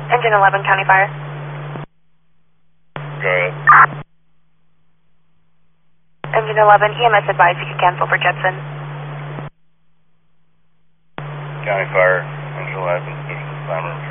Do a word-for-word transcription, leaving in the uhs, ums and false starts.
Engine eleven, County Fire. Go ahead. Engine eleven, E M S advised you can cancel for Jetson. County Fire, Engine eleven, Citizen Slammer.